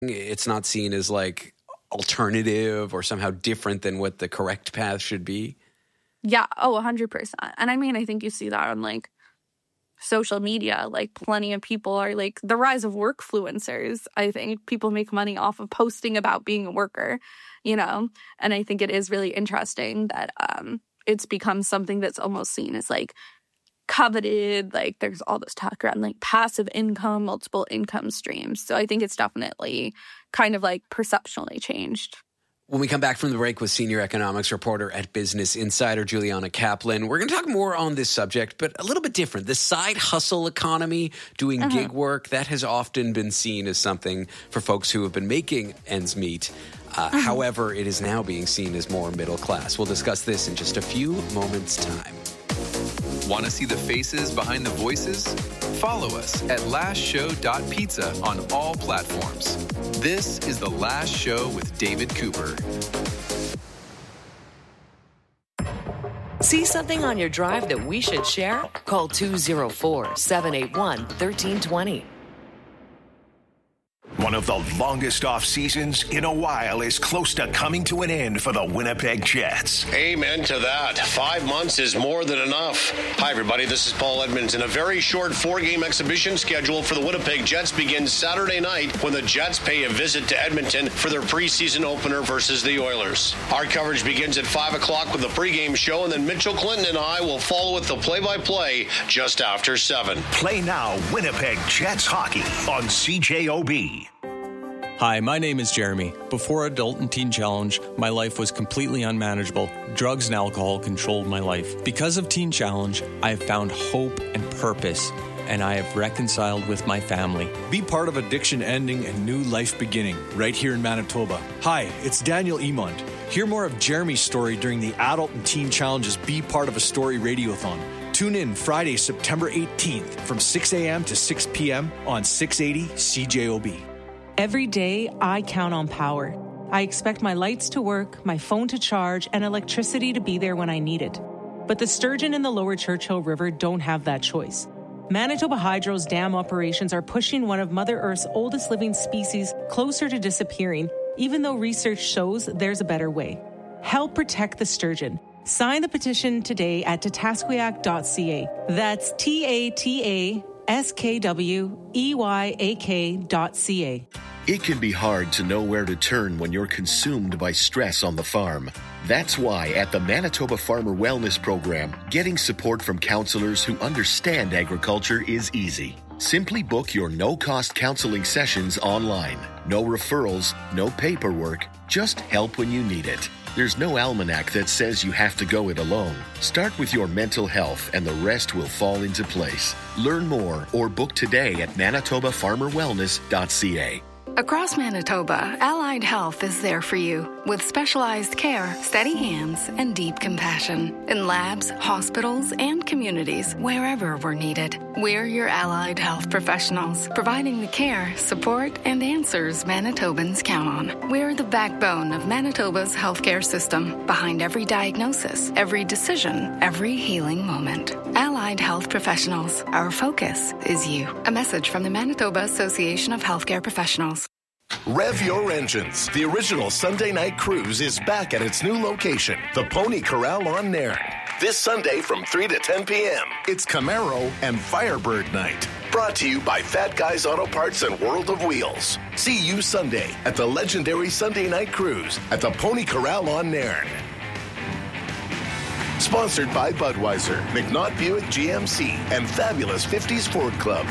It's not seen as like alternative or somehow different than what the correct path should be. Yeah. Oh, 100%. And I mean, I think you see that on like social media. Like plenty of people are like the rise of workfluencers. I think people make money off of posting about being a worker, you know, and I think it is really interesting that it's become something that's almost seen as like coveted. Like there's all this talk around like passive income, multiple income streams. So I think it's definitely kind of like perceptually changed. When we come back from the break with senior economics reporter at Business Insider, Juliana Kaplan, we're going to talk more on this subject, but a little bit different. The side hustle economy, doing gig work, that has often been seen as something for folks who have been making ends meet. However, it is now being seen as more middle class. We'll discuss this in just a few moments' time. Want to see the faces behind the voices? Follow us at lastshow.pizza on all platforms. This is The Last Show with David Cooper. See something on your drive that we should share? Call 204-781-1320. One of the longest off seasons in a while is close to coming to an end for the Winnipeg Jets. Amen to that. 5 months is more than enough. Hi, everybody. This is Paul Edmonton. A very short 4-game exhibition schedule for the Winnipeg Jets begins Saturday night when the Jets pay a visit to Edmonton for their preseason opener versus the Oilers. Our coverage begins at 5 o'clock with the pregame show, and then Mitchell Clinton and I will follow with the play-by-play just after 7. Play now Winnipeg Jets hockey on CJOB. Hi, my name is Jeremy. Before Adult and Teen Challenge, my life was completely unmanageable. Drugs and alcohol controlled my life. Because of Teen Challenge, I have found hope and purpose, and I have reconciled with my family. Be part of addiction ending and new life beginning right here in Manitoba. Hi, it's Daniel Emond. Hear more of Jeremy's story during the Adult and Teen Challenge's Be Part of a Story Radiothon. Tune in Friday, September 18th from 6 a.m. to 6 p.m. on 680 CJOB. Every day, I count on power. I expect my lights to work, my phone to charge, and electricity to be there when I need it. But the sturgeon in the lower Churchill River don't have that choice. Manitoba Hydro's dam operations are pushing one of Mother Earth's oldest living species closer to disappearing, even though research shows there's a better way. Help protect the sturgeon. Sign the petition today at tatasquiac.ca. That's TATASKWEYAK.ca. It can be hard to know where to turn when you're consumed by stress on the farm. That's why at the Manitoba Farmer Wellness Program, getting support from counselors who understand agriculture is easy. Simply book your no-cost counseling sessions online. No referrals, no paperwork, just help when you need it. There's no almanac that says you have to go it alone. Start with your mental health and the rest will fall into place. Learn more or book today at manitobafarmerwellness.ca. Across Manitoba, Allied Health is there for you with specialized care, steady hands, and deep compassion in labs, hospitals, and communities wherever we're needed. We're your Allied Health professionals, providing the care, support, and answers Manitobans count on. We're the backbone of Manitoba's healthcare system, behind every diagnosis, every decision, every healing moment. Allied Health professionals, our focus is you. A message from the Manitoba Association of Healthcare Professionals. Rev your engines. The original Sunday night cruise is back at its new location, the Pony Corral on Nairn. This Sunday from 3 to 10 p.m. It's Camaro and Firebird night. Brought to you by Fat Guys Auto Parts and World of Wheels. See you Sunday at the legendary Sunday night cruise at the Pony Corral on Nairn. Sponsored by Budweiser, McNaught Buick GMC, and Fabulous 50s Ford Club.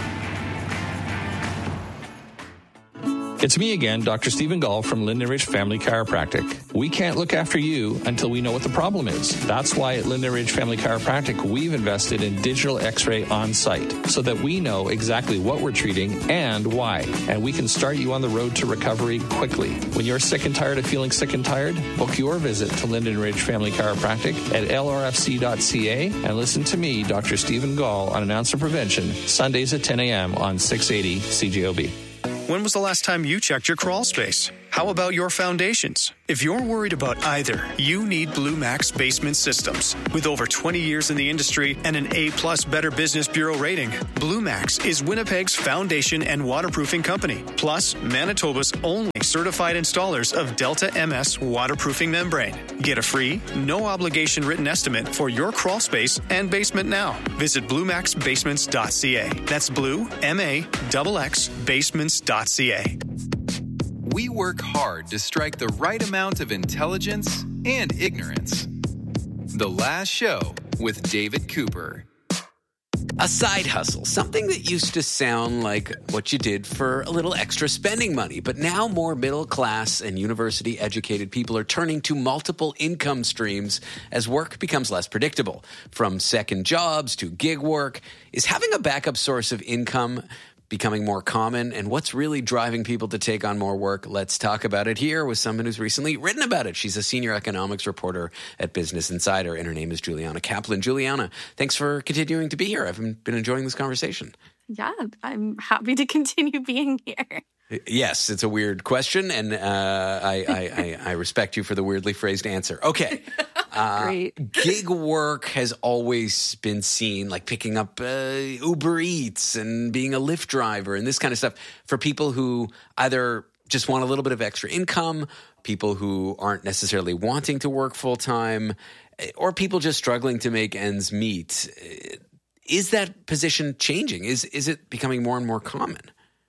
It's me again, Dr. Stephen Gall from Linden Ridge Family Chiropractic. We can't look after you until we know what the problem is. That's why at Linden Ridge Family Chiropractic, we've invested in digital x-ray on site so that we know exactly what we're treating and why. And we can start you on the road to recovery quickly. When you're sick and tired of feeling sick and tired, book your visit to Linden Ridge Family Chiropractic at lrfc.ca and listen to me, Dr. Stephen Gall, on An Ounce of Prevention, Sundays at 10 a.m. on 680 CJOB. When was the last time you checked your crawl space? How about your foundations? If you're worried about either, you need Blue Max Basement Systems. With over 20 years in the industry and an A+ Better Business Bureau rating, Blue Max is Winnipeg's foundation and waterproofing company, plus Manitoba's only certified installers of Delta MS waterproofing membrane. Get a free, no-obligation written estimate for your crawl space and basement now. Visit bluemaxbasements.ca. That's Blue, M-A-X-X, basements.ca. We work hard to strike the right amount of intelligence and ignorance. The Last Show with David Cooper. A side hustle, something that used to sound like what you did for a little extra spending money. But now more middle class and university educated people are turning to multiple income streams as work becomes less predictable. From second jobs to gig work, is having a backup source of income becoming more common, and what's really driving people to take on more work? Let's talk about it here with someone who's recently written about it. She's a senior economics reporter at Business Insider, and her name is Juliana Kaplan. Juliana, thanks for continuing to be here. I've been enjoying this conversation. Yeah, I'm happy to continue being here. Yes, it's a weird question, and I respect you for the weirdly phrased answer. Okay. Great. Gig work has always been seen, like picking up Uber Eats and being a Lyft driver and this kind of stuff, for people who either just want a little bit of extra income, people who aren't necessarily wanting to work full time, or people just struggling to make ends meet. Is that position changing? Is it becoming more and more common?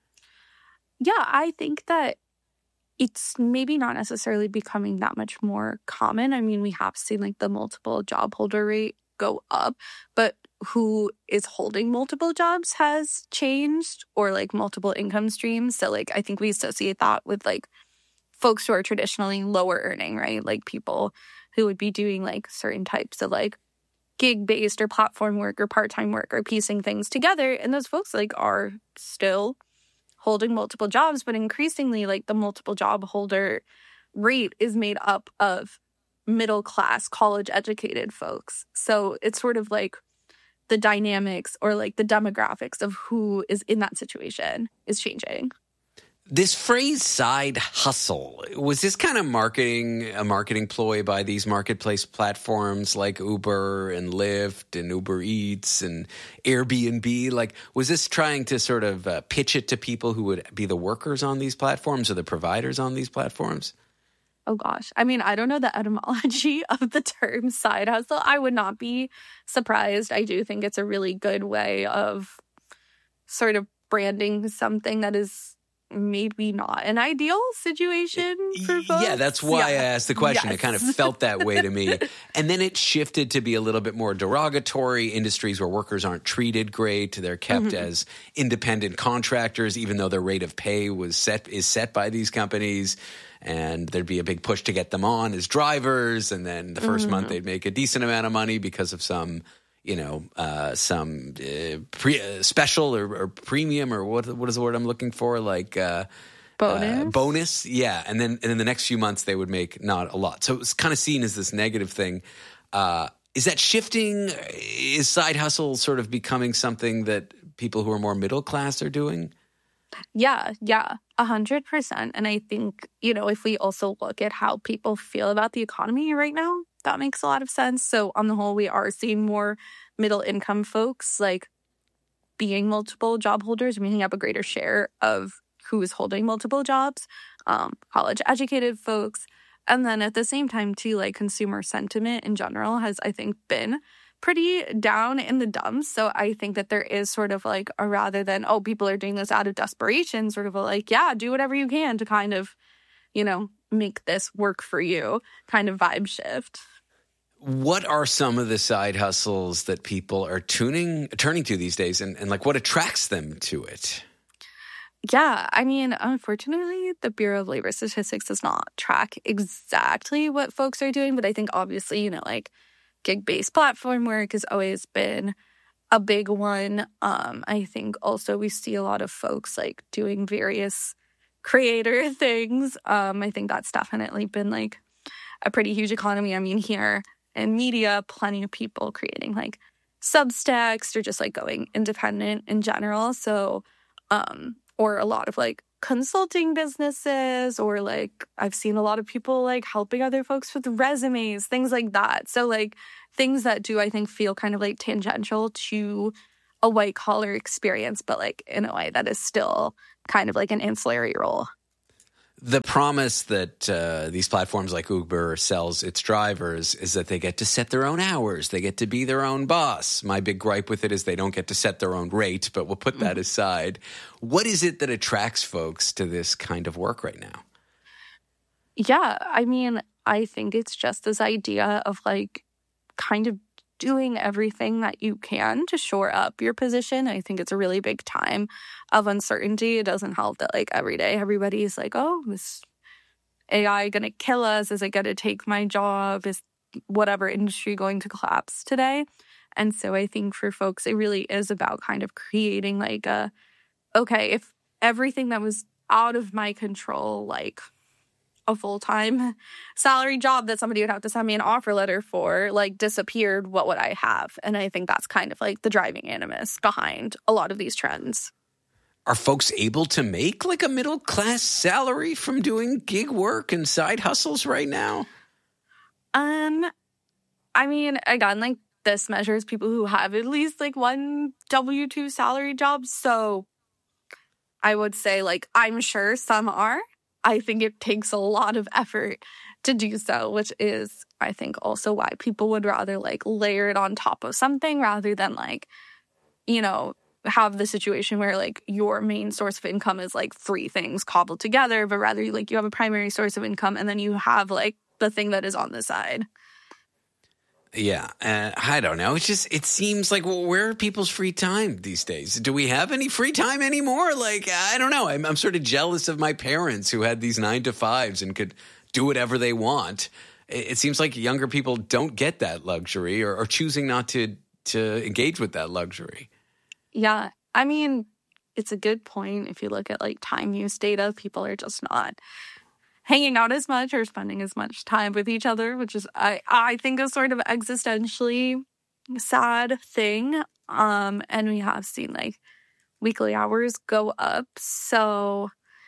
Yeah, I think that it's maybe not necessarily becoming that much more common. I mean, we have seen like the multiple job holder rate go up, but who is holding multiple jobs has changed, or like multiple income streams. So like I think we associate that with like folks who are traditionally lower earning, right? Like people who would be doing like certain types of like gig-based or platform work or part-time work or piecing things together. And those folks like are still holding multiple jobs, but increasingly like the multiple job holder rate is made up of middle class, college educated folks. So it's sort of like the dynamics or like the demographics of who is in that situation is changing. This phrase side hustle, was this kind of a marketing ploy by these marketplace platforms like Uber and Lyft and Uber Eats and Airbnb? Like, was this trying to sort of pitch it to people who would be the workers on these platforms or the providers on these platforms? Oh, gosh. I mean, I don't know the etymology of the term side hustle. I would not be surprised. I do think it's a really good way of sort of branding something that is maybe not an ideal situation for folks. Yeah, that's why I asked the question. Yes. It kind of felt that way to me. And then it shifted to be a little bit more derogatory. Industries where workers aren't treated great. They're kept as independent contractors, even though their rate of pay is set by these companies. And there'd be a big push to get them on as drivers. And then the first month they'd make a decent amount of money because of some special or premium, or what is the word I'm looking for? Like bonus. Yeah. And then the next few months they would make not a lot. So it's kind of seen as this negative thing. Is that shifting? Is side hustle sort of becoming something that people who are more middle class are doing? Yeah, 100%. And I think, if we also look at how people feel about the economy right now, that makes a lot of sense. So on the whole, we are seeing more middle income folks like being multiple job holders, making up a greater share of who is holding multiple jobs, college educated folks. And then at the same time too, like consumer sentiment in general has, I think, been pretty down in the dumps. So I think that there is sort of like a, rather than, people are doing this out of desperation, sort of a like, yeah, do whatever you can to kind of, make this work for you kind of vibe shift. What are some of the side hustles that people are turning to these days, and like what attracts them to it? Yeah, I mean, unfortunately, the Bureau of Labor Statistics does not track exactly what folks are doing, but I think obviously, like gig-based platform work has always been a big one. I think also we see a lot of folks like doing various creator things. I think that's definitely been like a pretty huge economy. I mean, here in media, plenty of people creating like Substacks or just like going independent in general. So, or a lot of like consulting businesses, or like I've seen a lot of people like helping other folks with resumes, things like that. So like things that do, I think, feel kind of like tangential to a white collar experience, but like in a way that is still kind of like an ancillary role. The promise that these platforms like Uber sells its drivers is that they get to set their own hours. They get to be their own boss. My big gripe with it is they don't get to set their own rate, but we'll put that aside. What is it that attracts folks to this kind of work right now? Yeah, I mean, I think it's just this idea of like kind of doing everything that you can to shore up your position. I think it's a really big time of uncertainty. It doesn't help that like every day everybody's like, oh, is AI going to kill us? Is it going to take my job? Is whatever industry going to collapse today? And so I think for folks, it really is about kind of creating like okay, if everything that was out of my control, like a full-time salary job that somebody would have to send me an offer letter for, like disappeared, what would I have? And I think that's kind of like the driving animus behind a lot of these trends. Are folks able to make like a middle-class salary from doing gig work and side hustles right now? I mean, again, like this measures people who have at least like one W-2 salary job. So I would say like I'm sure some are. I think it takes a lot of effort to do so, which is, I think, also why people would rather like layer it on top of something rather than like, you know, have the situation where like your main source of income is like three things cobbled together, but rather like you have a primary source of income and then you have like the thing that is on the side. Yeah, I don't know. It seems like, well, where are people's free time these days? Do we have any free time anymore? Like, I don't know. I'm sort of jealous of my parents who had these 9-to-5s and could do whatever they want. It seems like younger people don't get that luxury or choosing not to engage with that luxury. Yeah, I mean, it's a good point. If you look at like time use data, people are just not hanging out as much or spending as much time with each other, which is, I think, a sort of existentially sad thing. And we have seen like weekly hours go up. So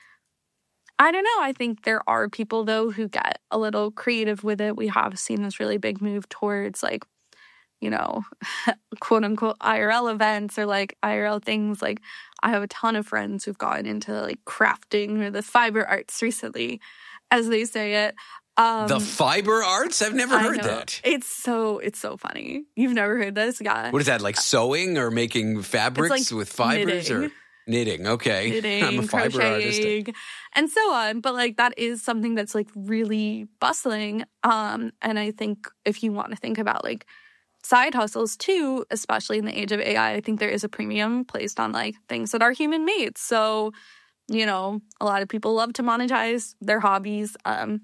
I don't know. I think there are people, though, who get a little creative with it. We have seen this really big move towards like, you know, quote unquote IRL events or like IRL things. Like I have a ton of friends who've gotten into like crafting or the fiber arts recently, as they say it. The fiber arts? I've never heard that. It's so funny. You've never heard this? Yeah. What is that, like sewing or making fabrics like with fibers? knitting. Or knitting? Okay. Knitting, I'm a fiber crocheting, artist. and so on. But like that is something that's like really bustling. And I think if you want to think about like side hustles too, especially in the age of AI, I think there is a premium placed on like things that are human made. So, you know, a lot of people love to monetize their hobbies.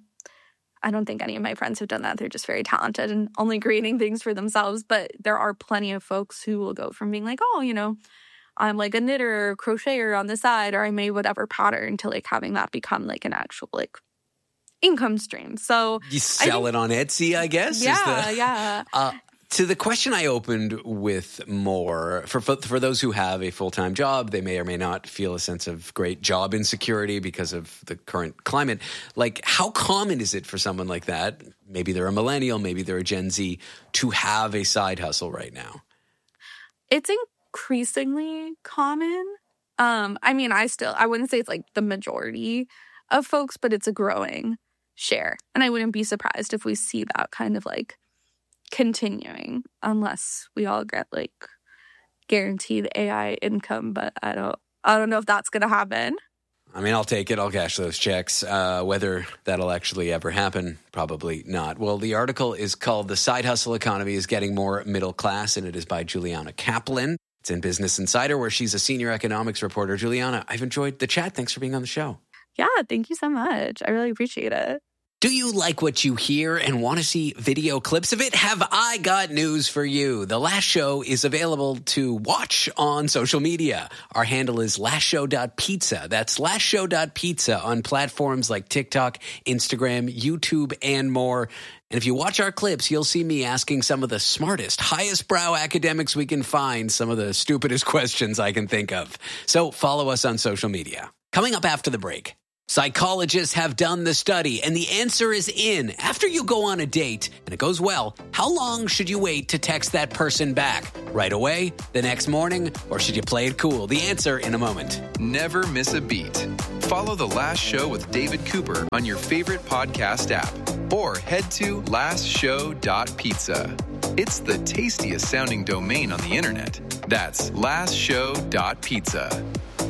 I don't think any of my friends have done that. They're just very talented and only creating things for themselves. But there are plenty of folks who will go from being like, oh, you know, I'm like a knitter or crocheter on the side, or I made whatever pattern, to like having that become like an actual like income stream. So you sell it on Etsy, I guess? Yeah. To the question I opened with more, for those who have a full-time job, they may or may not feel a sense of great job insecurity because of the current climate. Like, how common is it for someone like that, maybe they're a millennial, maybe they're a Gen Z, to have a side hustle right now? It's increasingly common. I mean, I wouldn't say it's like the majority of folks, but it's a growing share. And I wouldn't be surprised if we see that kind of like continuing, unless we all get like guaranteed AI income. But I don't know if that's going to happen. I mean, I'll take it. I'll cash those checks. Whether that'll actually ever happen, probably not. Well, the article is called "The Side Hustle Economy is Getting More Middle Class," and it is by Juliana Kaplan. It's in Business Insider, where she's a senior economics reporter. Juliana, I've enjoyed the chat. Thanks for being on the show. Yeah, thank you so much. I really appreciate it. Do you like what you hear and want to see video clips of it? Have I got news for you? The Last Show is available to watch on social media. Our handle is lastshow.pizza. That's lastshow.pizza on platforms like TikTok, Instagram, YouTube, and more. And if you watch our clips, you'll see me asking some of the smartest, highest brow academics we can find some of the stupidest questions I can think of. So follow us on social media. Coming up after the break, psychologists have done the study, and the answer is in. After you go on a date and it goes well, how long should you wait to text that person back? Right away, the next morning, or should you play it cool? The answer in a moment. Never miss a beat. Follow The Last Show with David Cooper on your favorite podcast app or head to lastshow.pizza. It's the tastiest sounding domain on the internet. That's lastshow.pizza.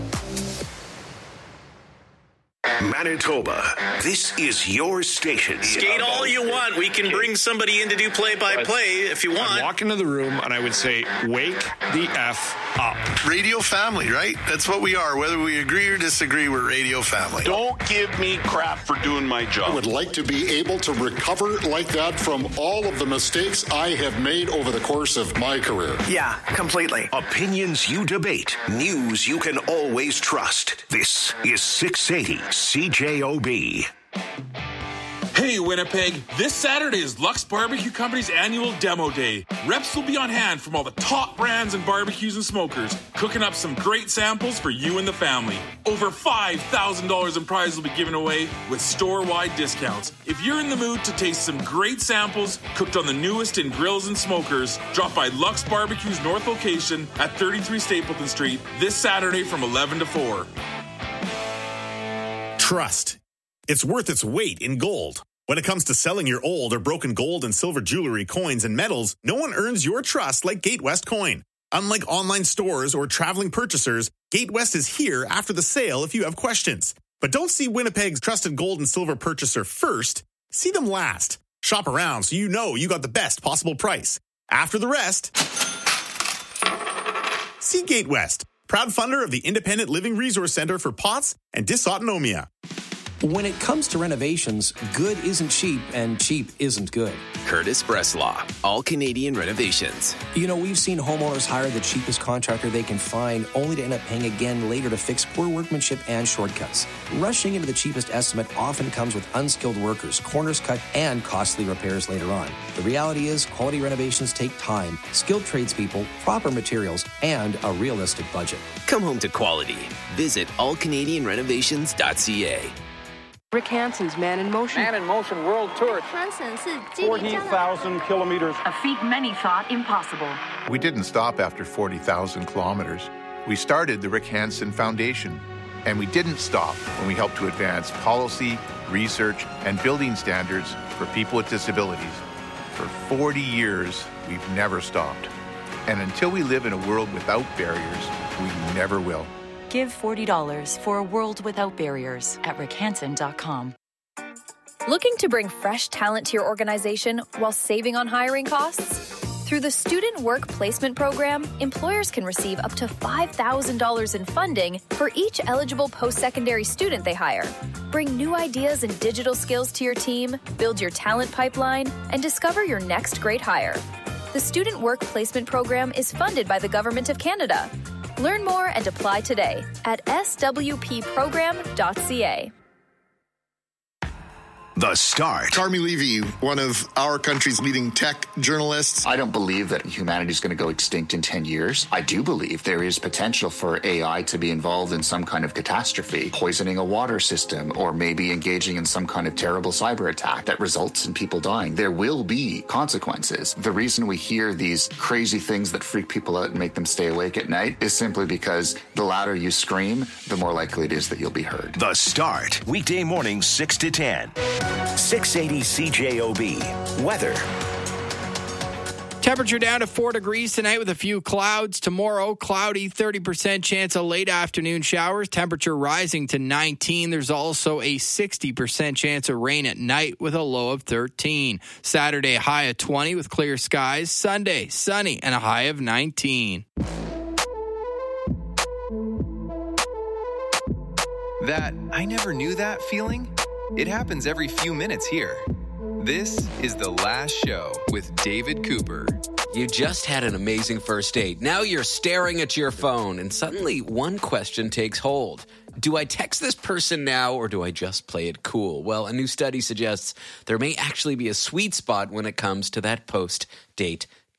Manitoba, this is your station. Skate all you want. We can bring somebody in to do play-by-play if you want. I'd walk into the room and I would say, wake the F up. Radio family, right? That's what we are. Whether we agree or disagree, we're radio family. Don't give me crap for doing my job. I would like to be able to recover like that from all of the mistakes I have made over the course of my career. Yeah, completely. Opinions you debate. News you can always trust. This is 680 CJOB. Hey, Winnipeg, this Saturday is Lux Barbecue Company's annual demo day. Reps will be on hand from all the top brands and barbecues and smokers, cooking up some great samples for you and the family. Over $5,000 in prizes will be given away with store-wide discounts. If you're in the mood to taste some great samples cooked on the newest in grills and smokers, drop by Lux Barbecue's north location at 33 Stapleton Street this Saturday from 11 to 4. Trust. It's worth its weight in gold. When it comes to selling your old or broken gold and silver jewelry, coins, and metals, no one earns your trust like GateWest Coin. Unlike online stores or traveling purchasers, GateWest is here after the sale if you have questions. But don't see Winnipeg's trusted gold and silver purchaser first. See them last. Shop around so you know you got the best possible price. After the rest, see GateWest, proud funder of the Independent Living Resource Center for POTS and Dysautonomia. When it comes to renovations, good isn't cheap and cheap isn't good. Curtis Breslaw, All Canadian Renovations. You know, we've seen homeowners hire the cheapest contractor they can find only to end up paying again later to fix poor workmanship and shortcuts. Rushing into the cheapest estimate often comes with unskilled workers, corners cut, and costly repairs later on. The reality is quality renovations take time, skilled tradespeople, proper materials, and a realistic budget. Come home to quality. Visit allcanadianrenovations.ca. Rick Hansen's Man in Motion. Man in Motion World Tour. 40,000 kilometers. A feat many thought impossible. We didn't stop after 40,000 kilometers. We started the Rick Hansen Foundation. And we didn't stop when we helped to advance policy, research, and building standards for people with disabilities. For 40 years, we've never stopped. And until we live in a world without barriers, we never will. Give $40 for a world without barriers at rickhansen.com. Looking to bring fresh talent to your organization while saving on hiring costs? Through the Student Work Placement Program, employers can receive up to $5,000 in funding for each eligible post-secondary student they hire. Bring new ideas and digital skills to your team, build your talent pipeline, and discover your next great hire. The Student Work Placement Program is funded by the Government of Canada. Learn more and apply today at swpprogram.ca. The Start. Carmi Levy, one of our country's leading tech journalists. I don't believe that humanity is going to go extinct in 10 years. I do believe there is potential for AI to be involved in some kind of catastrophe, poisoning a water system, or maybe engaging in some kind of terrible cyber attack that results in people dying. There will be consequences. The reason we hear these crazy things that freak people out and make them stay awake at night is simply because the louder you scream, the more likely it is that you'll be heard. The Start. Weekday mornings 6 to 10. 680 CJOB. Weather. Temperature down to 4 degrees tonight with a few clouds. Tomorrow, cloudy, 30% chance of late afternoon showers. Temperature rising to 19. There's also a 60% chance of rain at night with a low of 13. Saturday, high of 20 with clear skies. Sunday, sunny and a high of 19. That I never knew that feeling? It happens every few minutes here. This is The Last Show with David Cooper. You just had an amazing first date. Now you're staring at your phone, and suddenly one question takes hold. Do I text this person now, or do I just play it cool? Well, a new study suggests there may actually be a sweet spot when it comes to that post-date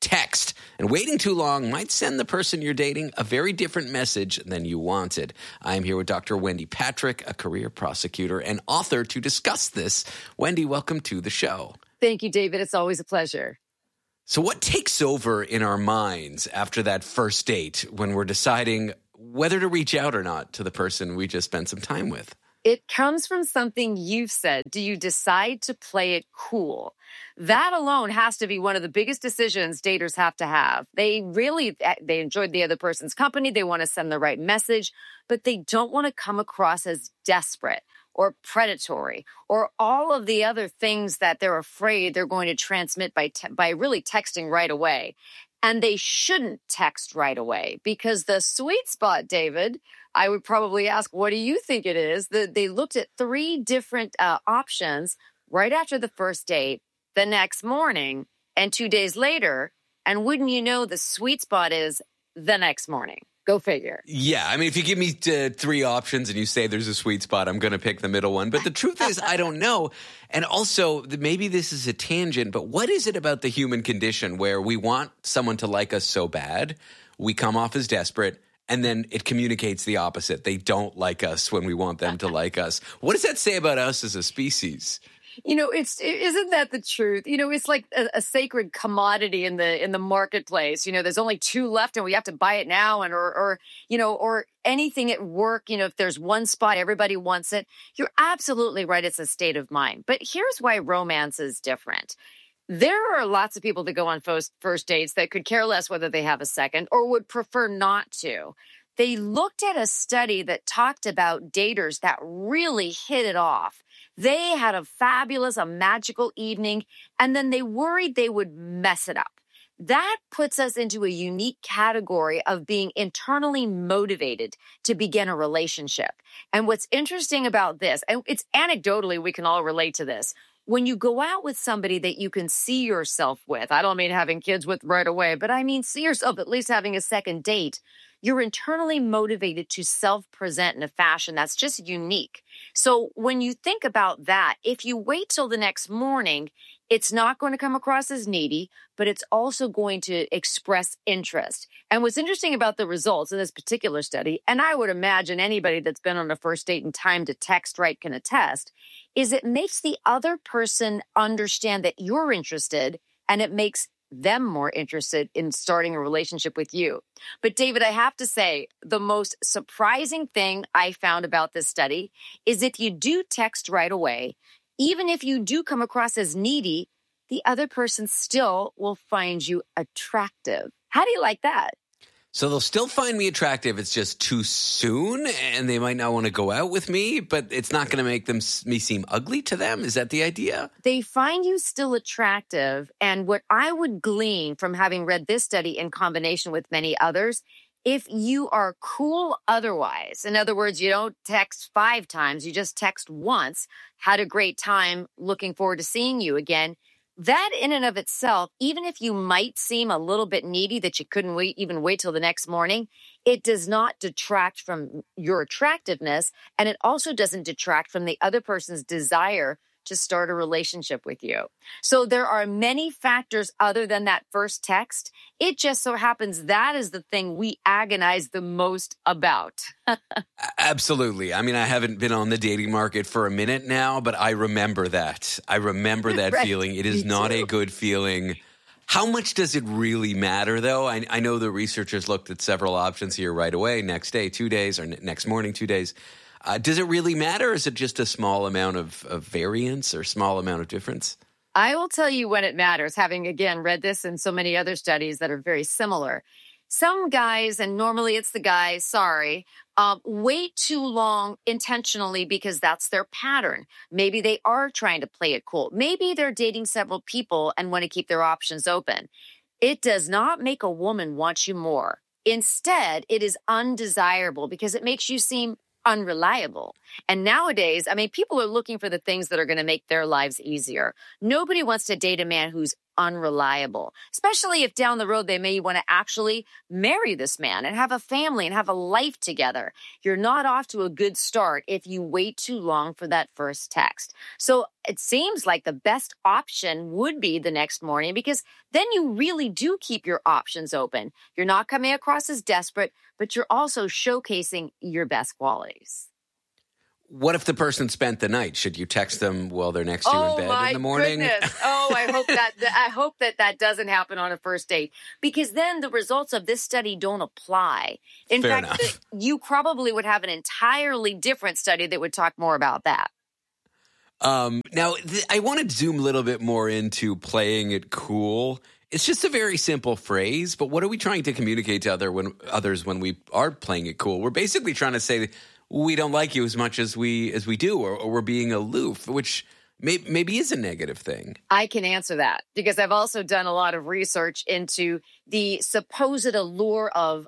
text. And waiting too long might send the person you're dating a very different message than you wanted. I am here with Dr. Wendy Patrick, a career prosecutor and author, to discuss this. Wendy, welcome to the show. Thank you, David. It's always a pleasure. So what takes over in our minds after that first date when we're deciding whether to reach out or not to the person we just spent some time with? It comes from something you've said. Do you decide to play it cool? That alone has to be one of the biggest decisions daters have to have. They enjoyed the other person's company. They want to send the right message, but they don't want to come across as desperate or predatory or all of the other things that they're afraid they're going to transmit by really texting right away. And they shouldn't text right away, because the sweet spot, David, I would probably ask, what do you think it is? They looked at 3 different options right after the first date, the next morning, and 2 days later. And wouldn't you know, the sweet spot is the next morning. Go figure. Yeah, I mean, if you give me 3 options and you say there's a sweet spot, I'm going to pick the middle one. But the truth is, I don't know. And also, maybe this is a tangent, but what is it about the human condition where we want someone to like us so bad, we come off as desperate, and then it communicates the opposite? They don't like us when we want them to like us. What does that say about us as a species? You know, isn't that the truth? You know, it's like a sacred commodity in the marketplace. You know, there's only 2 left and we have to buy it now, and or anything at work. You know, if there's one spot, everybody wants it. You're absolutely right. It's a state of mind. But here's why romance is different. There are lots of people that go on first dates that could care less whether they have a second or would prefer not to. They looked at a study that talked about daters that really hit it off. They had a magical evening, and then they worried they would mess it up. That puts us into a unique category of being internally motivated to begin a relationship. And what's interesting about this, and it's anecdotally, we can all relate to this. When you go out with somebody that you can see yourself with, I don't mean having kids with right away, but I mean see yourself at least having a second date, you're internally motivated to self-present in a fashion that's just unique. So when you think about that, if you wait till the next morning, it's not going to come across as needy, but it's also going to express interest. And what's interesting about the results in this particular study, and I would imagine anybody that's been on a first date and time to text right can attest, is it makes the other person understand that you're interested, and it makes them more interested in starting a relationship with you. But David, I have to say, the most surprising thing I found about this study is if you do text right away, even if you do come across as needy, the other person still will find you attractive. How do you like that? So they'll still find me attractive. It's just too soon, and they might not want to go out with me, but it's not going to make me seem ugly to them. Is that the idea? They find you still attractive. And what I would glean from having read this study in combination with many others, if you are cool otherwise, in other words, you don't text 5 times, you just text once, had a great time, looking forward to seeing you again, that in and of itself, even if you might seem a little bit needy that you couldn't wait till the next morning, it does not detract from your attractiveness, and it also doesn't detract from the other person's desire to start a relationship with you. So there are many factors other than that first text. It just so happens that is the thing we agonize the most about. Absolutely. I mean, I haven't been on the dating market for a minute now, but I remember that. I remember that Right. feeling. It is Me not too. a good feeling. How much does it really matter, though? I know the researchers looked at several options here right away, next day, 2 days, or next morning, 2 days. Does it really matter, or is it just a small amount of variance or small amount of difference? I will tell you when it matters, having, again, read this and so many other studies that are very similar. Some guys, and normally it's the guys, wait too long intentionally because that's their pattern. Maybe they are trying to play it cool. Maybe they're dating several people and want to keep their options open. It does not make a woman want you more. Instead, it is undesirable because it makes you seem unreliable. And nowadays, I mean, people are looking for the things that are going to make their lives easier. Nobody wants to date a man who's unreliable, especially if down the road they may want to actually marry this man and have a family and have a life together. You're not off to a good start if you wait too long for that first text. So it seems like the best option would be the next morning, because then you really do keep your options open. You're not coming across as desperate, but you're also showcasing your best qualities. What if the person spent the night? Should you text them while they're next to you in bed in the morning? Goodness. I hope that doesn't happen on a first date, because then the results of this study don't apply. In fact, you probably would have an entirely different study that would talk more about that. Now, I want to zoom a little bit more into playing it cool. It's just a very simple phrase, but what are we trying to communicate to others when we are playing it cool? We're basically trying to say we don't like you as much as we do, or we're being aloof, which maybe is a negative thing. I can answer that because I've also done a lot of research into the supposed allure of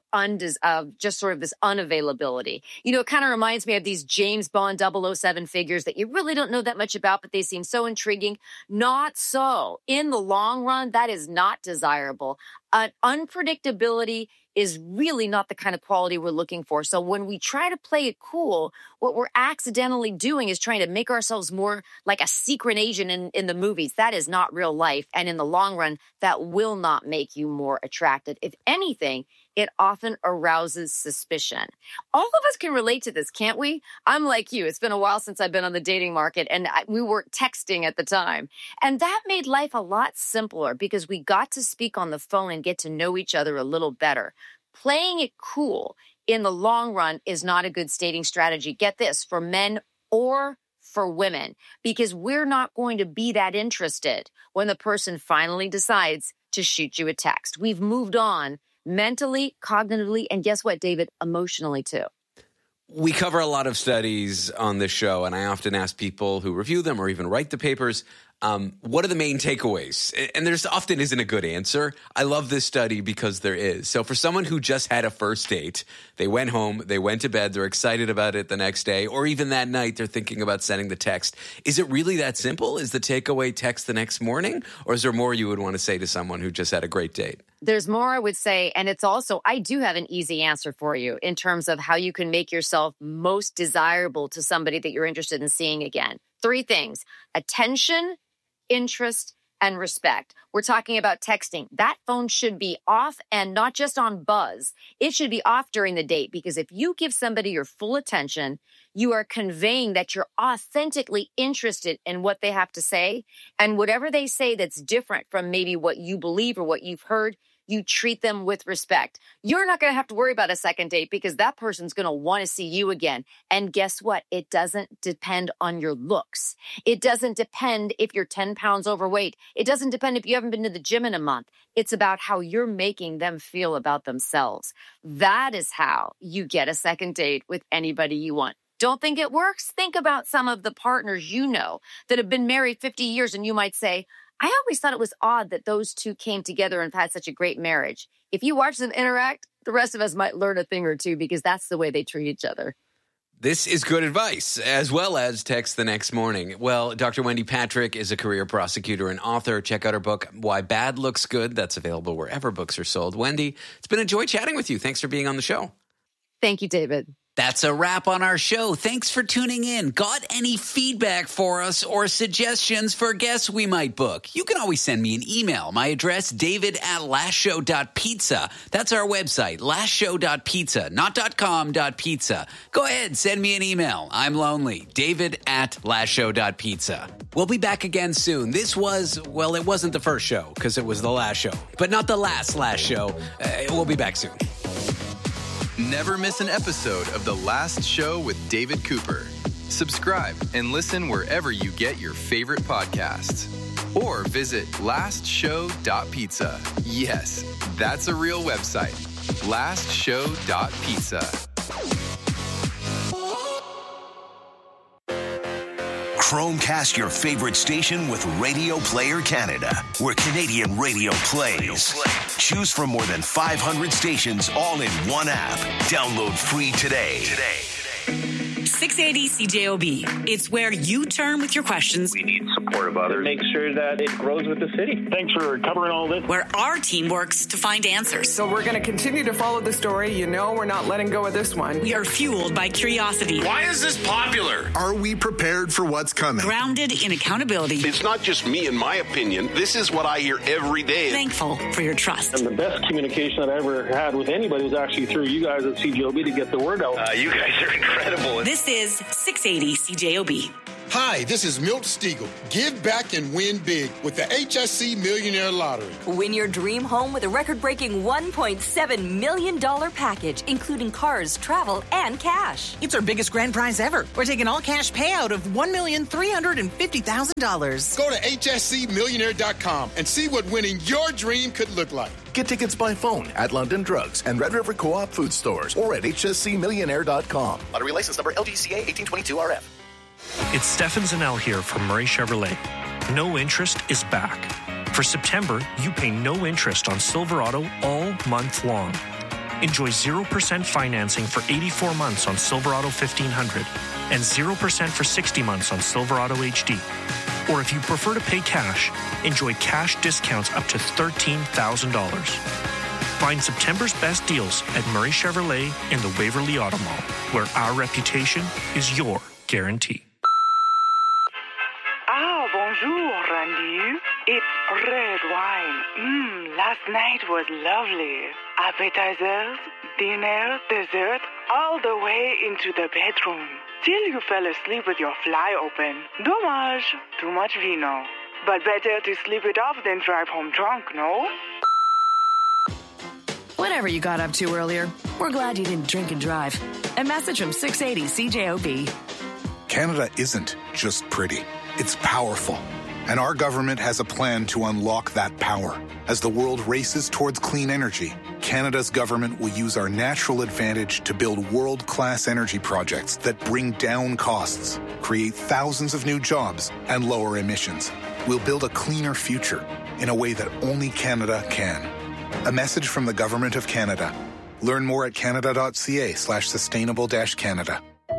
just sort of this unavailability. You know, it kind of reminds me of these James Bond 007 figures that you really don't know that much about, but they seem so intriguing. Not so. In the long run, that is not desirable. Unpredictability is really not the kind of quality we're looking for. So when we try to play it cool, what we're accidentally doing is trying to make ourselves more like a secret agent in the movies. That is not real life. And in the long run, that will not make you more attractive. If anything, it often arouses suspicion. All of us can relate to this, can't we? I'm like you. It's been a while since I've been on the dating market, and we weren't texting at the time. And that made life a lot simpler because we got to speak on the phone and get to know each other a little better. Playing it cool in the long run is not a good dating strategy. Get this, for men or for women, because we're not going to be that interested when the person finally decides to shoot you a text. We've moved on mentally, cognitively, and guess what, David? Emotionally, too. We cover a lot of studies on this show, and I often ask people who review them or even write the papers, what are the main takeaways? And there's often isn't a good answer. I love this study because there is. So for someone who just had a first date, they went home, they went to bed, they're excited about it the next day, or even that night they're thinking about sending the text. Is it really that simple? Is the takeaway text the next morning? Or is there more you would want to say to someone who just had a great date? There's more I would say, and it's also, I do have an easy answer for you in terms of how you can make yourself most desirable to somebody that you're interested in seeing again. 3 things: attention, interest, and respect. We're talking about texting. That phone should be off, and not just on buzz. It should be off during the date, because if you give somebody your full attention, you are conveying that you're authentically interested in what they have to say, and whatever they say that's different from maybe what you believe or what you've heard, you treat them with respect. You're not going to have to worry about a second date because that person's going to want to see you again. And guess what? It doesn't depend on your looks. It doesn't depend if you're 10 pounds overweight. It doesn't depend if you haven't been to the gym in a month. It's about how you're making them feel about themselves. That is how you get a second date with anybody you want. Don't think it works? Think about some of the partners you know that have been married 50 years, and you might say, I always thought it was odd that those two came together and had such a great marriage. If you watch them interact, the rest of us might learn a thing or two, because that's the way they treat each other. This is good advice, as well as text the next morning. Well, Dr. Wendy Patrick is a career prosecutor and author. Check out her book, Why Bad Looks Good. That's available wherever books are sold. Wendy, it's been a joy chatting with you. Thanks for being on the show. Thank you, David. That's a wrap on our show. Thanks for tuning in. Got any feedback for us or suggestions for guests we might book? You can always send me an email. My address, david@lastshow.pizza. That's our website, lastshow.pizza, not .com.pizza. Go ahead, send me an email. I'm lonely. david@lastshow.pizza. We'll be back again soon. This was, well, it wasn't the first show because it was the last show, but not the last show. We'll be back soon. Never miss an episode of The Last Show with David Cooper. Subscribe and listen wherever you get your favorite podcasts. Or visit lastshow.pizza. Yes, that's a real website. lastshow.pizza. Chromecast your favorite station with Radio Player Canada, where Canadian radio plays. Choose from more than 500 stations all in one app. Download free today. 680 CJOB. It's where you turn with your questions. We need support of others. Make sure that it grows with the city. Thanks for covering all this. Where our team works to find answers. So we're going to continue to follow the story. You know we're not letting go of this one. We are fueled by curiosity. Why is this popular? Are we prepared for what's coming? Grounded in accountability. It's not just me and my opinion. This is what I hear every day. Thankful for your trust. And the best communication that I ever had with anybody was actually through you guys at CJOB to get the word out. You guys are incredible. This is 680 CJOB. Hi, this is Milt Stiegel. Give back and win big with the HSC Millionaire Lottery. Win your dream home with a record-breaking $1.7 million package, including cars, travel, and cash. It's our biggest grand prize ever. We're taking all-cash payout of $1,350,000. Go to hscmillionaire.com and see what winning your dream could look like. Get tickets by phone at London Drugs and Red River Co-op food stores or at hscmillionaire.com. Lottery license number LGCA 1822RF. It's Stefan Zanel here from Murray Chevrolet. No Interest is back. For September, you pay no interest on Silverado all month long. Enjoy 0% financing for 84 months on Silverado 1500 and 0% for 60 months on Silverado HD. Or if you prefer to pay cash, enjoy cash discounts up to $13,000. Find September's best deals at Murray Chevrolet in the Waverly Auto Mall, where our reputation is your guarantee. Bonjour, Randy. It's red wine. Last night was lovely. Appetizers, dinner, dessert, all the way into the bedroom. Till you fell asleep with your fly open. Dommage. Too much vino. But better to sleep it off than drive home drunk, no? Whatever you got up to earlier, we're glad you didn't drink and drive. A message from 680 CJOB. Canada isn't just pretty. It's powerful. And our government has a plan to unlock that power. As the world races towards clean energy, Canada's government will use our natural advantage to build world-class energy projects that bring down costs, create thousands of new jobs, and lower emissions. We'll build a cleaner future in a way that only Canada can. A message from the Government of Canada. Learn more at canada.ca/sustainable-Canada.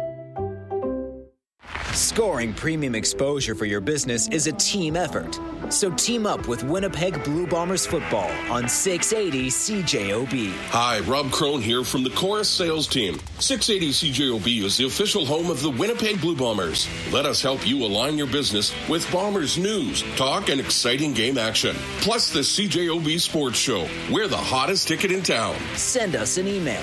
Scoring premium exposure for your business is a team effort. So team up with Winnipeg Blue Bombers football on 680 CJOB. Hi, Rob Crone here from the Chorus sales team. 680 CJOB is the official home of the Winnipeg Blue Bombers. Let us help you align your business with Bombers news, talk, and exciting game action. Plus the CJOB Sports Show. We're the hottest ticket in town. Send us an email.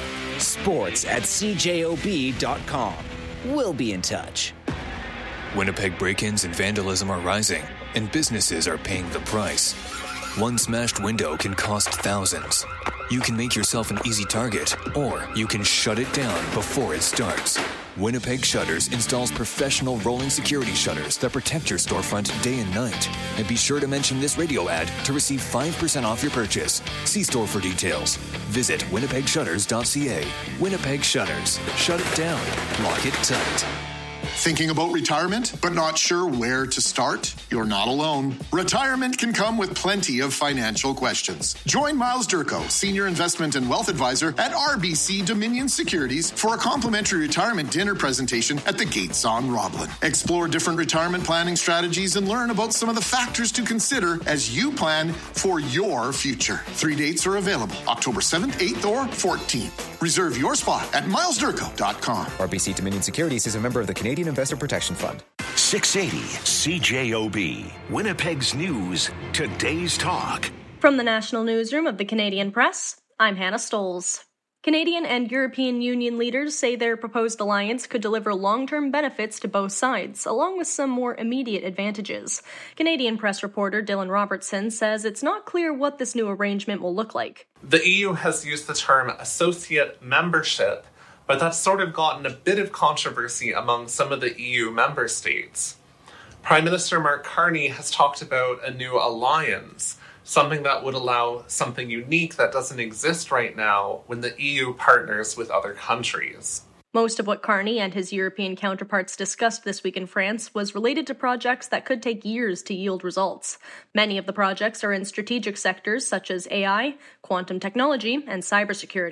sports@cjob.com. We'll be in touch. Winnipeg break-ins and vandalism are rising, and businesses are paying the price. One smashed window can cost thousands. You can make yourself an easy target, or you can shut it down before it starts. Winnipeg Shutters installs professional rolling security shutters that protect your storefront day and night. And be sure to mention this radio ad to receive 5% off your purchase. See store for details. Visit winnipegshutters.ca. Winnipeg Shutters. Shut it down. Lock it tight. Thinking about retirement, but not sure where to start? You're not alone. Retirement can come with plenty of financial questions. Join Miles Durko, Senior Investment and Wealth Advisor at RBC Dominion Securities for a complimentary retirement dinner presentation at the Gates on Roblin. Explore different retirement planning strategies and learn about some of the factors to consider as you plan for your future. 3 dates are available, October 7th, 8th, or 14th. Reserve your spot at milesdurko.com. RBC Dominion Securities is a member of the Canadian Investor Protection Fund. 680 CJOB, Winnipeg's news, today's talk. From the National Newsroom of the Canadian Press, I'm Hannah Stoles. Canadian and European Union leaders say their proposed alliance could deliver long-term benefits to both sides, along with some more immediate advantages. Canadian Press reporter Dylan Robertson says it's not clear what this new arrangement will look like. The EU has used the term associate membership, but that's sort of gotten a bit of controversy among some of the EU member states. Prime Minister Mark Carney has talked about a new alliance, something that would allow something unique that doesn't exist right now when the EU partners with other countries. Most of what Carney and his European counterparts discussed this week in France was related to projects that could take years to yield results. Many of the projects are in strategic sectors such as AI, quantum technology, and cybersecurity.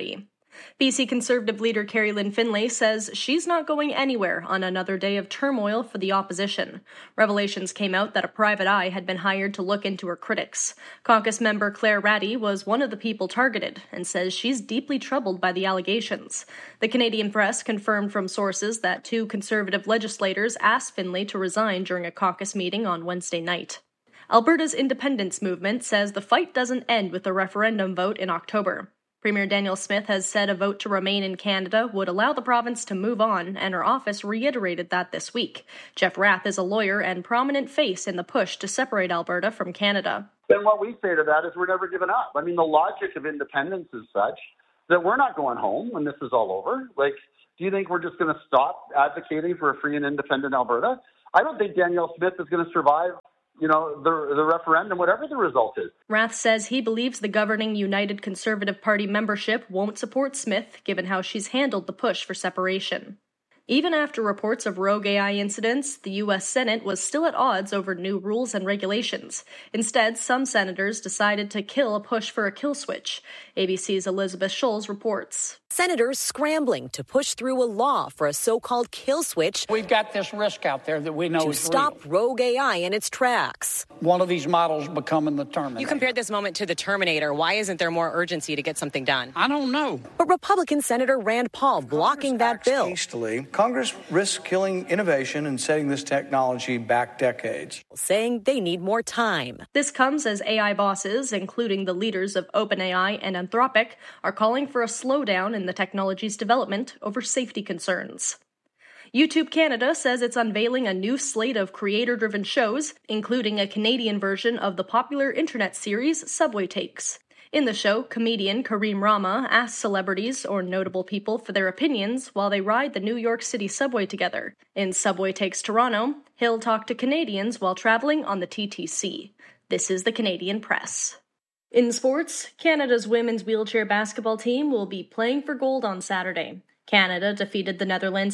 BC Conservative leader Carrie Lynn Finlay says she's not going anywhere on another day of turmoil for the opposition. Revelations came out that a private eye had been hired to look into her critics. Caucus member Claire Ratty was one of the people targeted and says she's deeply troubled by the allegations. The Canadian Press confirmed from sources that 2 Conservative legislators asked Finlay to resign during a caucus meeting on Wednesday night. Alberta's independence movement says the fight doesn't end with the referendum vote in October. Premier Danielle Smith has said a vote to remain in Canada would allow the province to move on, and her office reiterated that this week. Jeff Rath is a lawyer and prominent face in the push to separate Alberta from Canada. Then what we say to that is we're never giving up. I mean, the logic of independence is such that we're not going home when this is all over. Like, do you think we're just going to stop advocating for a free and independent Alberta? I don't think Danielle Smith is going to survive the referendum, whatever the result is. Rath says he believes the governing United Conservative Party membership won't support Smith, given how she's handled the push for separation. Even after reports of rogue AI incidents, the U.S. Senate was still at odds over new rules and regulations. Instead, some senators decided to kill a push for a kill switch. ABC's Elizabeth Scholes reports. Senators scrambling to push through a law for a so-called kill switch. We've got this risk out there that we know to is stop real. rogue AI in its tracks. One of these models becoming the Terminator. You compared this moment to the Terminator. Why isn't there more urgency to get something done? I don't know. But Republican Senator Rand Paul blocking that bill. Hastily, Congress risks killing innovation and setting this technology back decades. Saying they need more time. This comes as AI bosses, including the leaders of OpenAI and Anthropic, are calling for a slowdown in the technology's development over safety concerns. YouTube Canada says it's unveiling a new slate of creator-driven shows, including a Canadian version of the popular internet series Subway Takes. In the show, comedian Kareem Rama asks celebrities or notable people for their opinions while they ride the New York City subway together. In Subway Takes Toronto, he'll talk to Canadians while traveling on the TTC. This is the Canadian Press. In sports, Canada's women's wheelchair basketball team will be playing for gold on Saturday. Canada defeated the Netherlands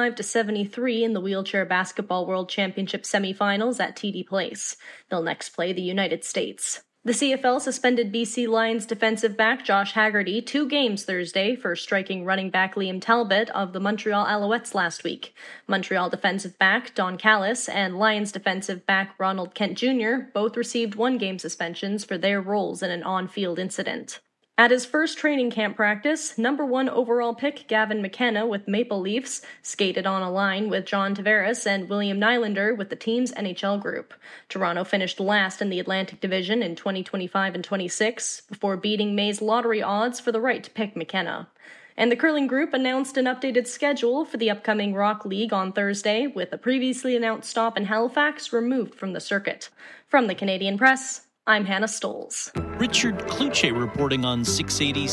85-73 in the Wheelchair Basketball World Championship semifinals at TD Place. They'll next play the United States. The CFL suspended BC Lions defensive back Josh Haggerty 2 games Thursday for striking running back Liam Talbot of the Montreal Alouettes last week. Montreal defensive back Don Callis and Lions defensive back Ronald Kent Jr. both received 1-game suspensions for their roles in an on-field incident. At his first training camp practice, number 1 overall pick Gavin McKenna with Maple Leafs skated on a line with John Tavares and William Nylander with the team's NHL group. Toronto finished last in the Atlantic Division in 2025 and 26 before beating May's lottery odds for the right to pick McKenna. And the curling group announced an updated schedule for the upcoming Rock League on Thursday, with a previously announced stop in Halifax removed from the circuit. From the Canadian Press, I'm Hannah Stoles. Richard Kluche reporting on 680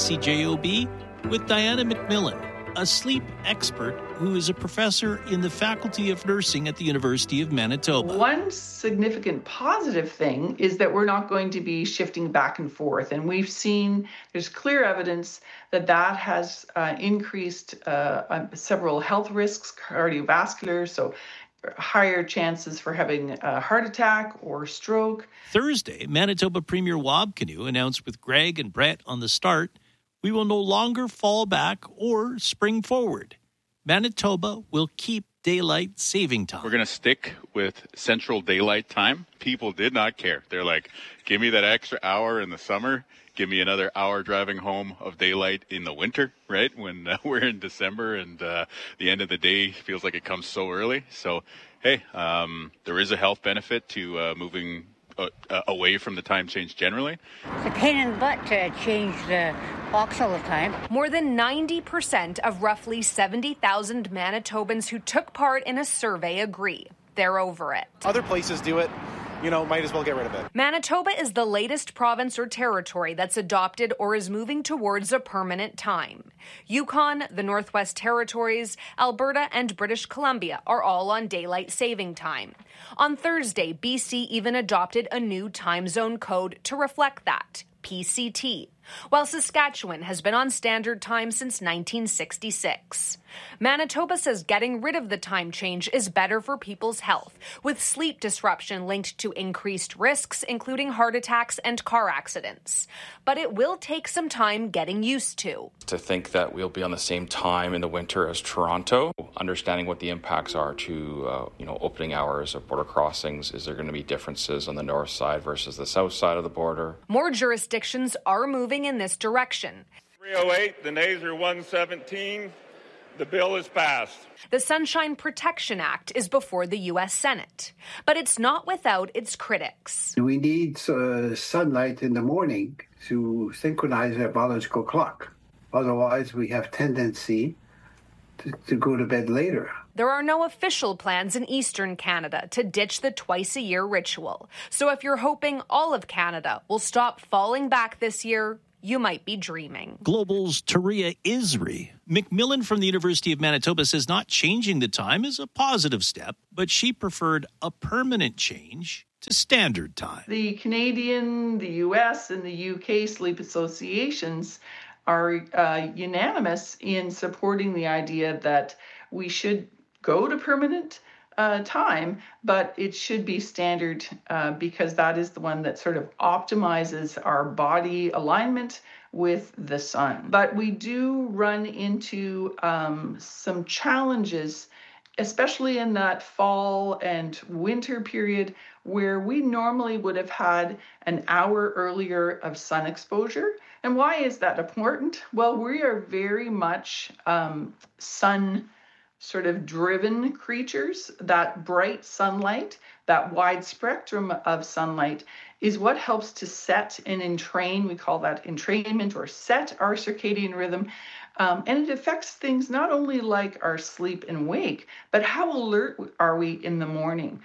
CJOB with Diana McMillan, a sleep expert who is a professor in the Faculty of Nursing at the University of Manitoba. One significant positive thing is that we're not going to be shifting back and forth. And we've seen there's clear evidence that that has increased several health risks, cardiovascular, so higher chances for having a heart attack or stroke. Thursday, Manitoba Premier Wab Kinew announced with Greg and Brett on the start, we will no longer fall back or spring forward. Manitoba will keep daylight saving time. We're going to stick with Central Daylight Time. People did not care. They're like, give me that extra hour in the summer. Give me another hour driving home of daylight in the winter, right? When we're in December and the end of the day feels like it comes so early. So, hey, there is a health benefit to moving away from the time change generally. It's a pain in the butt to change the clocks all the time. More than 90% of roughly 70,000 Manitobans who took part in a survey agree. They're over it. Other places do it. Might as well get rid of it. Manitoba is the latest province or territory that's adopted or is moving towards a permanent time. Yukon, the Northwest Territories, Alberta, and British Columbia are all on daylight saving time. On Thursday, BC even adopted a new time zone code to reflect that, PCT, while Saskatchewan has been on standard time since 1966. Manitoba says getting rid of the time change is better for people's health, with sleep disruption linked to increased risks, including heart attacks and car accidents. But it will take some time getting used to. To think that we'll be on the same time in the winter as Toronto, understanding what the impacts are to opening hours of border crossings. Is there going to be differences on the north side versus the south side of the border? More jurisdictions are moving in this direction. 308, the nays are 117. The bill is passed. The Sunshine Protection Act is before the U.S. Senate, but it's not without its critics. We need sunlight in the morning to synchronize our biological clock. Otherwise, we have tendency to go to bed later. There are no official plans in Eastern Canada to ditch the twice-a-year ritual. So if you're hoping all of Canada will stop falling back this year, you might be dreaming. Global's Taria Isri. McMillan from the University of Manitoba says not changing the time is a positive step, but she preferred a permanent change to standard time. The Canadian, the US, and the UK sleep associations are unanimous in supporting the idea that we should go to permanent time, but it should be standard because that is the one that sort of optimizes our body alignment with the sun. But we do run into some challenges, especially in that fall and winter period where we normally would have had an hour earlier of sun exposure. And why is that important? Well, we are very much sun sort of driven creatures. That bright sunlight, that wide spectrum of sunlight is what helps to set and entrain, we call that entrainment, or set our circadian rhythm. And it affects things not only like our sleep and wake, but how alert are we in the morning,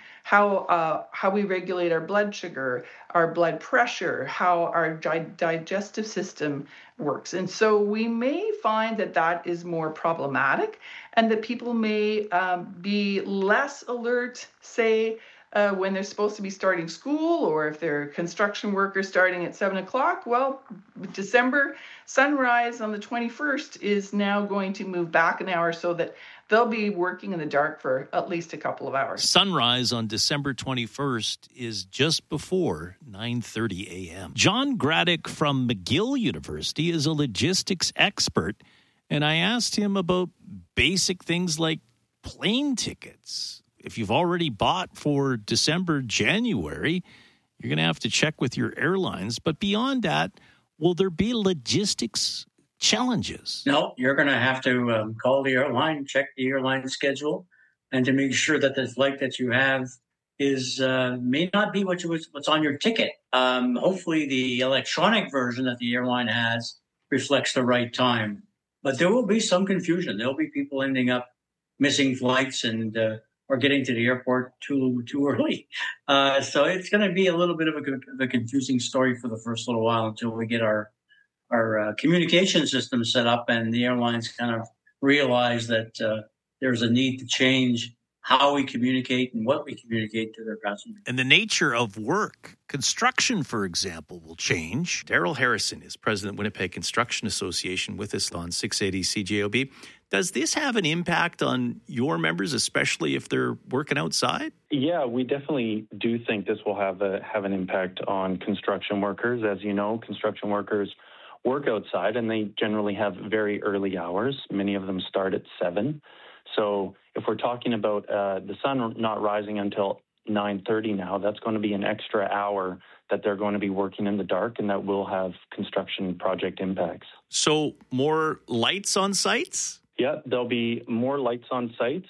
how we regulate our blood sugar, our blood pressure, how our digestive system works. And so we may find that that is more problematic and that people may be less alert, say, when they're supposed to be starting school, or if they're construction workers starting at 7 o'clock. Well, December sunrise on the 21st is now going to move back an hour so that they'll be working in the dark for at least a couple of hours. Sunrise on December 21st is just before 9:30 a.m. John Graddick from McGill University is a logistics expert, and I asked him about basic things like plane tickets. If you've already bought for December, January, you're going to have to check with your airlines. But beyond that, will there be logistics challenges? No, you're going to have to call the airline, check the airline schedule, and to make sure that the flight that you have is may not be what's on your ticket. Hopefully, the electronic version that the airline has reflects the right time. But there will be some confusion. There will be people ending up missing flights and or getting to the airport too early. So it's going to be a little bit of a confusing story for the first little while until we get our communication system set up and the airlines kind of realize that there's a need to change how we communicate and what we communicate to their passengers. And the nature of work. Construction, for example, will change. Daryl Harrison is president of Winnipeg Construction Association with us on 680 CJOB. Does this have an impact on your members, especially if they're working outside? Yeah, we definitely do think this will have an impact on construction workers. As you know, construction workers work outside and they generally have very early hours. Many of them start at 7. So if we're talking about the sun not rising until 9:30 now, that's going to be an extra hour that they're going to be working in the dark, and that will have construction project impacts. So more lights on sites? Yeah, there'll be more lights on sites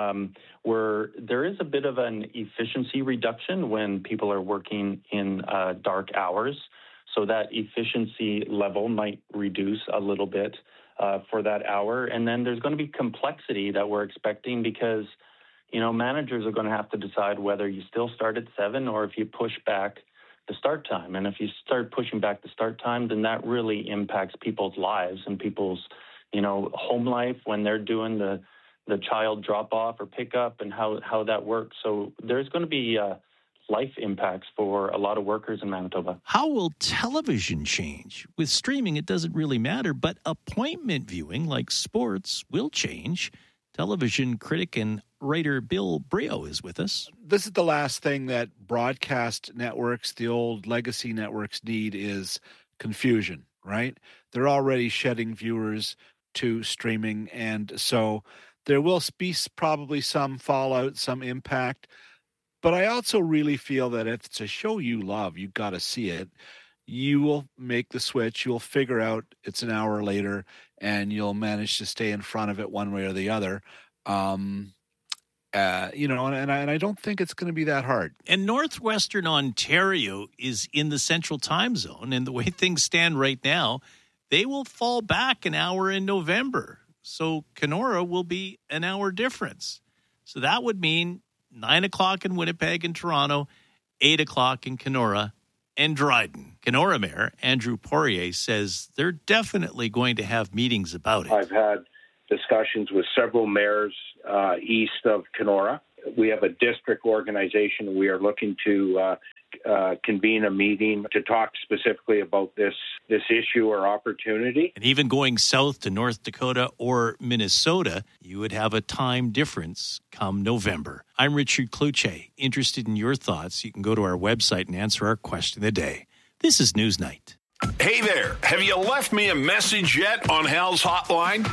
where there is a bit of an efficiency reduction when people are working in dark hours. So that efficiency level might reduce a little bit for that hour. And then there's going to be complexity that we're expecting because, managers are going to have to decide whether you still start at 7 or if you push back the start time. And if you start pushing back the start time, then that really impacts people's lives and people's, home life when they're doing the child drop off or pick up and how that works. So there's going to be life impacts for a lot of workers in Manitoba. How will television change? With streaming, it doesn't really matter, but appointment viewing, like sports, will change. Television critic and writer Bill Brio is with us. This is the last thing that broadcast networks, the old legacy networks, need is confusion, right? They're already shedding viewers to streaming, and so there will be probably some fallout, some impact. But I also really feel that if it's a show you love, you've got to see it. You will make the switch. You'll figure out it's an hour later, and you'll manage to stay in front of it one way or the other. And I don't think it's going to be that hard. And Northwestern Ontario is in the Central Time Zone, and the way things stand right now, they will fall back an hour in November. So Kenora will be an hour difference. So that would mean 9 o'clock in Winnipeg and Toronto, 8 o'clock in Kenora and Dryden. Kenora Mayor Andrew Poirier says they're definitely going to have meetings about it. I've had discussions with several mayors east of Kenora. We have a district organization. We are looking to convene a meeting to talk specifically about this issue or opportunity. And even going south to North Dakota or Minnesota, you would have a time difference come November. I'm Richard Cloutier. Interested in your thoughts, you can go to our website and answer our question of the day. This is Newsnight. Hey there, have you left me a message yet on Hal's hotline?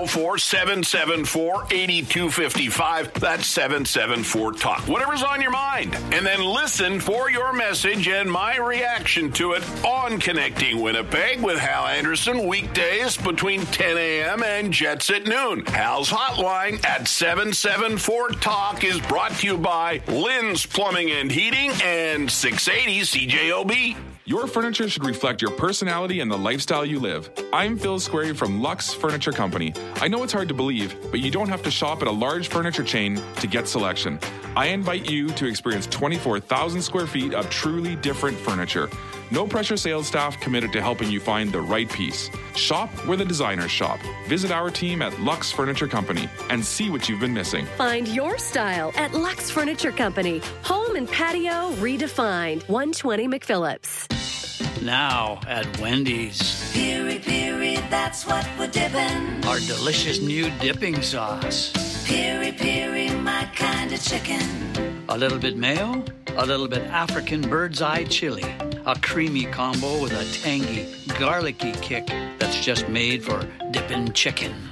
204-774-8255. That's 774-TALK. Whatever's on your mind. And then listen for your message and my reaction to it on Connecting Winnipeg with Hal Anderson, weekdays between 10 a.m. and Jets at noon. Hal's hotline at 774-TALK is brought to you by Lynn's Plumbing and Heating and 680 CJOB. Your furniture should reflect your personality and the lifestyle you live. I'm Phil Squarey from Lux Furniture Company. I know it's hard to believe, but you don't have to shop at a large furniture chain to get selection. I invite you to experience 24,000 square feet of truly different furniture. No pressure sales staff committed to helping you find the right piece. Shop where the designers shop. Visit our team at Lux Furniture Company and see what you've been missing. Find your style at Lux Furniture Company. Home and patio redefined. 120 McPhillips. Now at Wendy's. Piri Piri, that's what we're dipping. Our delicious new dipping sauce. Piri Piri, my kind of chicken. A little bit mayo, a little bit African bird's eye chili. A creamy combo with a tangy, garlicky kick that's just made for dipping chicken.